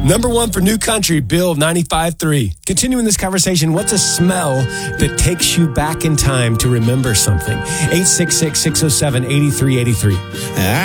Number one for New Country, Bill 95.3. Continuing this conversation, what's a smell that takes you back in time to remember something? 866-607-8383.